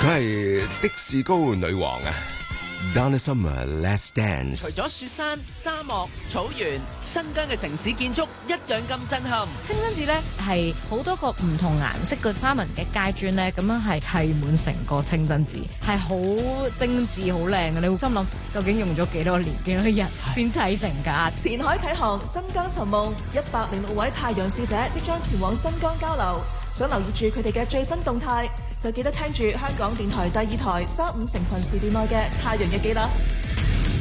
佢係的士高女王啊 ！Donna Summer，Let's Dance。 除咗雪山、沙漠、草原，新疆嘅城市建築一樣咁震撼。 清真寺咧係好多個唔同顏色嘅花紋嘅階磚咧，咁樣係砌滿成個清真寺，係好精緻、好靚嘅。你會心諗，究竟用咗幾多年、幾多日先砌成㗎？ 前海啟航，新疆尋夢，106位太陽使者即將前往新疆交流。想留意住佢哋嘅最新動態，就記得聽住香港電台第2台3、5成群時段內嘅太陽日記啦。